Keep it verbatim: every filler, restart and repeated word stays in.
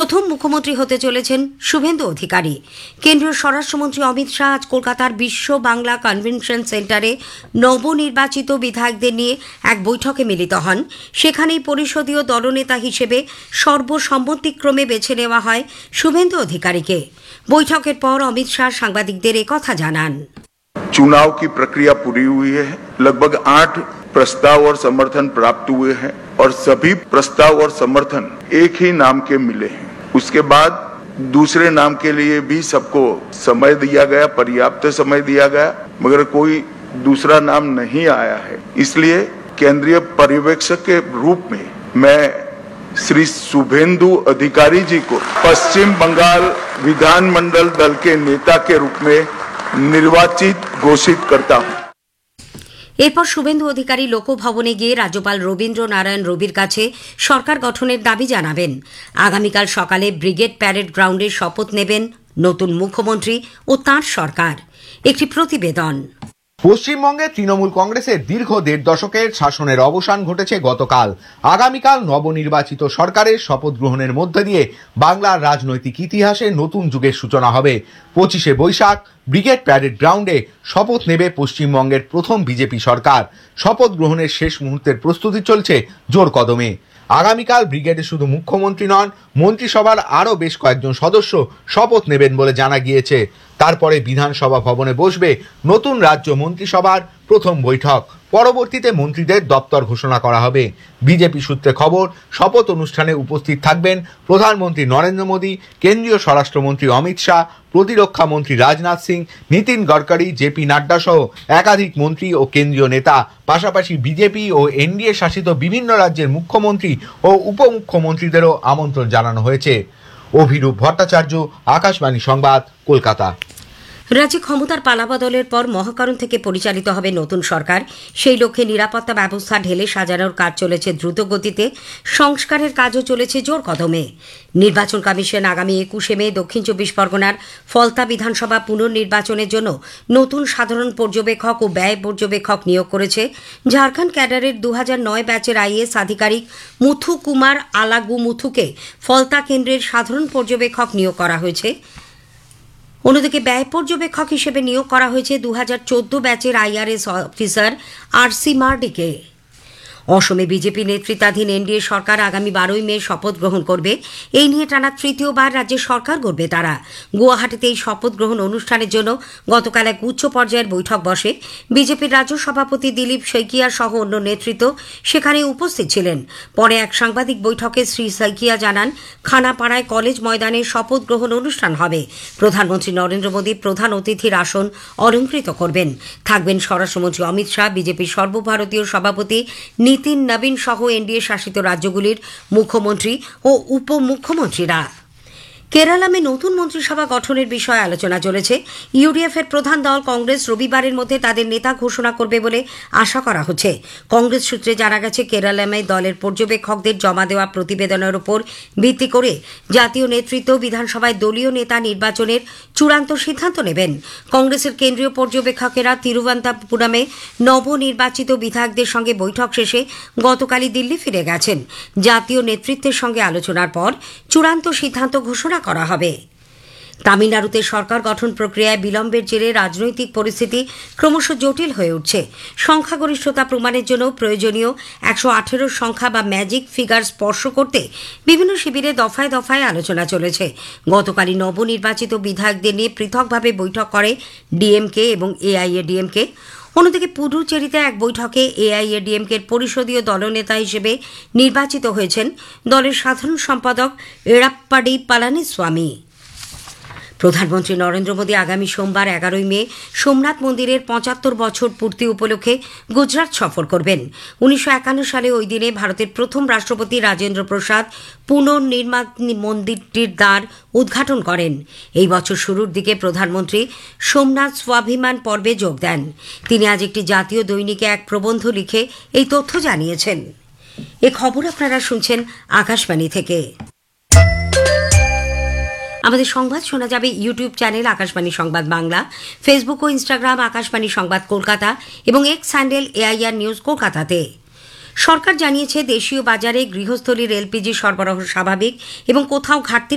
প্রথম মুখ্যমন্ত্রী হতে চলেছেন শুভেন্দু অধিকারী। কেন্দ্রীয় স্বরাষ্ট্রমন্ত্রী অমিত শাহ আজ কলকাতার বিশ্ব বাংলা কনভেনশন সেন্টারে নবনির্বাচিত বিধায়কদের নিয়ে এক বৈঠকে মিলিত হন। সেখানেই পরিষদীয় দলনেতা হিসেবে সর্বসম্মতিক্রমে বেছে নেওয়া হয় শুভেন্দু অধিকারীকে। বৈঠকের পর অমিত শাহ সাংবাদিকদের একথা জানান। चुनाव की प्रक्रिया पूरी हुई है। लगभग आठ प्रस्ताव और समर्थन प्राप्त हुए हैं और सभी प्रस्ताव और समर्थन एक ही नाम के मिले हैं। उसके बाद दूसरे नाम के लिए भी सबको समय दिया गया, पर्याप्त समय दिया गया, मगर कोई दूसरा नाम नहीं आया है। इसलिए केंद्रीय पर्यवेक्षक के रूप में मैं श्री शुभेंदु अधिकारी जी को पश्चिम बंगाल विधानमंडल दल के नेता के रूप में निर्वाचित घोषित करता हूं। এরপর শুভেন্দু অধিকারী লোকভবনে গিয়ে রাজ্যপাল রবীন্দ্র নারায়ণ রবির কাছে সরকার গঠনের দাবি জানাবেন। আগামীকাল সকালে ব্রিগেড প্যারেড গ্রাউন্ডে শপথ নেবেন নতুন মুখ্যমন্ত্রী ও তাঁর সরকার। একটি প্রতিবেদন। পশ্চিমবঙ্গে তৃণমূল কংগ্রেসের দীর্ঘ দেড় দশকের শাসনের অবসান ঘটেছে গতকাল। আগামীকাল নবনির্বাচিত সরকারের শপথ গ্রহণের মধ্য দিয়ে বাংলার রাজনৈতিক ইতিহাসে নতুন যুগের সূচনা হবে। পঁচিশে বৈশাখ ব্রিগেড প্যারেড গ্রাউন্ডে শপথ নেবে পশ্চিমবঙ্গের প্রথম বিজেপি সরকার। শপথ গ্রহণের শেষ মুহূর্তের প্রস্তুতি চলছে জোর কদমে। আগামীকাল ব্রিগেডে শুধু মুখ্যমন্ত্রী নন, মন্ত্রিসভার আরও বেশ কয়েকজন সদস্য শপথ নেবেন বলে জানা গিয়েছে। তারপরে বিধানসভা ভবনে বসবে নতুন রাজ্য মন্ত্রিসভার প্রথম বৈঠক। পরবর্তীতে মন্ত্রীদের দপ্তর ঘোষণা করা হবে। বিজেপি সূত্রে খবর, শপথ অনুষ্ঠানে উপস্থিত থাকবেন প্রধানমন্ত্রী নরেন্দ্র মোদী, কেন্দ্রীয় স্বরাষ্ট্রমন্ত্রী অমিত শাহ, প্রতিরক্ষা মন্ত্রী রাজনাথ সিং, নীতিন গডকরি, জেপি নাড্ডা সহ একাধিক মন্ত্রী ও কেন্দ্রীয় নেতা। পাশাপাশি বিজেপি ও এনডিএ শাসিত বিভিন্ন রাজ্যের মুখ্যমন্ত্রী ও উপমুখ্যমন্ত্রীদেরও আমন্ত্রণ জানানো হয়েছে। অভিরূপ ভট্টাচার্য, আকাশবাণী সংবাদ, কলকাতা। রাজ্যে ক্ষমতার পালাবদলের পর মহাকারণ থেকে পরিচালিত হবে নতুন সরকার। সেই লক্ষ্যে নিরাপত্তা ব্যবস্থা ঢেলে সাজানোর কাজ চলেছে দ্রুত গতিতে। সংস্কারের কাজও চলেছে জোর কদমে। নির্বাচন কমিশন আগামী একুশে মে দক্ষিণ চব্বিশ পরগনার ফলতা বিধানসভা পুনর্নির্বাচনের জন্য নতুন সাধারণ পর্যবেক্ষক ও ব্যয় পর্যবেক্ষক নিয়োগ করেছে। ঝাড়খণ্ড ক্যাডারের দু হাজার নয় ব্যাচের আইএএস আধিকারিক মুথু কুমার আলাগু মুথুকে ফলতা কেন্দ্রের সাধারণ পর্যবেক্ষক নিয়োগ করা হয়েছে। অন্যদিকে ব্যয় পর্যবেক্ষক হিসেবে নিয়োগ করা হয়েছে দু হাজার চোদ্দ ব্যাচের আইআরএস অফিসার আর সি মার্ডিকে। অসমে বিজেপি নেতৃত্বাধীন এনডিএ সরকার আগামী বারোই মে শপথ গ্রহণ করবে। এই নিয়ে টানা তৃতীয়বার রাজ্যে সরকার গড়বে তারা। গুয়াহাটিতে এই শপথ গ্রহণ অনুষ্ঠানের জন্য গতকাল এক উচ্চ পর্যায়ের বৈঠক বসে। বিজেপির রাজ্য সভাপতি দিলীপ শইকিয়া সহ অন্য নেতৃত্ব সেখানে উপস্থিত ছিলেন। পরে এক সাংবাদিক বৈঠকে শ্রী শইকিয়া জানান, খানাপাড়ায় কলেজ ময়দানে শপথ গ্রহণ অনুষ্ঠান হবে। প্রধানমন্ত্রী নরেন্দ্র মোদী প্রধান অতিথির আসন অলঙ্কৃত করবেন। থাকবেন স্বরাষ্ট্রমন্ত্রী অমিত শাহ, বিজেপির সর্বভারতীয় সভাপতি নীতিন নবীন সহ এনডিএ শাসিত রাজ্যগুলির মুখ্যমন্ত্রী ও উপমুখ্যমন্ত্রীরা। কেরালামে নতুন মন্ত্রিসভা গঠনের বিষয়ে আলোচনা চলেছে। ইউডিএফ এর প্রধান দল কংগ্রেস রবিবারের মধ্যে তাদের নেতা ঘোষণা করবে বলে আশা করা হচ্ছে। কংগ্রেস সূত্রে জানা গেছে, কেরালামে দলের পর্যবেক্ষকদের জমা দেওয়া প্রতিবেদনের উপর ভিত্তি করে জাতীয় নেতৃত্ব বিধানসভায় দলীয় নেতা নির্বাচনের চূড়ান্ত সিদ্ধান্ত নেবেন। কংগ্রেসের কেন্দ্রীয় পর্যবেক্ষকেরা তিরুবনন্তপুরমে নবনির্বাচিত বিধায়কদের সঙ্গে বৈঠক শেষে গতকালই দিল্লি ফিরে গেছেন। জাতীয় নেতৃত্বের সঙ্গে আলোচনার পর চূড়ান্ত সিদ্ধান্ত ঘোষণা করা হবে। তামিলনাড়ুতে সরকার গঠন প্রক্রিয়ায় বিলম্বের জেরে রাজনৈতিক পরিস্থিতি ক্রমশ জটিল হয়ে উঠছে। সংখ্যাগরিষ্ঠতা প্রমাণের জন্য প্রয়োজনীয় একশো আঠেরো সংখ্যা বা ম্যাজিক ফিগার স্পর্শ করতে বিভিন্ন শিবিরে দফায় দফায় আলোচনা চলেছে। গতকালই নবনির্বাচিত বিধায়কদের নিয়ে পৃথকভাবে বৈঠক করে ডিএমকে এবং এআইএডিএমকে। অন্যদিকে পুডুচেরিতে এক বৈঠকে এআইএডিএমকের পরিষদীয় দলনেতা হিসেবে নির্বাচিত হয়েছেন দলের সাধারণ সম্পাদক এড়াপ্পাডি পালানিস্বামী। প্রধানমন্ত্রী নরেন্দ্র মোদী আগামী সোমবার এগারোই মে সোমনাথ মন্দিরের পঁচাত্তর বছর পূর্তি উপলক্ষে গুজরাট সফর করবেন। উনিশশো একান্ন সালে ওই দিনে ভারতের প্রথম রাষ্ট্রপতি রাজেন্দ্র প্রসাদ পুনর্নির্মাণ মন্দিরটির দ্বার উদ্ঘাটন করেন। এই বছর শুরুর দিকে প্রধানমন্ত্রী সোমনাথ স্বাভিমান পর্বে যোগ দেন। তিনি আজ একটি জাতীয় দৈনিকে এক প্রবন্ধ লিখে এই তথ্য জানিয়েছেন। এ খবর আপনারা শুনছেন আকাশবাণী থেকে। আমাদের সংবাদ শোনা যাবে ইউটিউব চ্যানেল আকাশবাণী সংবাদ বাংলা, ফেসবুক ও ইনস্টাগ্রাম আকাশবাণী সংবাদ কলকাতা এবং এক্স হ্যান্ডেল এআইআর নিউজ কলকাতাতে। সরকার জানিয়েছে, দেশীয় বাজারে গৃহস্থলীর এলপিজি সরবরাহ স্বাভাবিক এবং কোথাও ঘাটতি